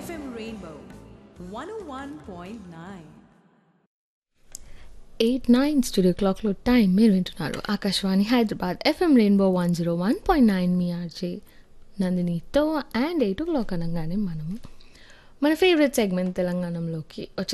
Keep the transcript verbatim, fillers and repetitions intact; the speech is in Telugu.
F M Rainbow one oh one point nine. Eight nine studio క్లాక్లో టైం మీరు వింటున్నారు Akashvani Hyderabad FM rainbow one zero one point nine me RJ నందినితో and eight oh clock అనగానే మనము మన ఫేవరెట్ సెగ్మెంట్ తెలంగాణలోకి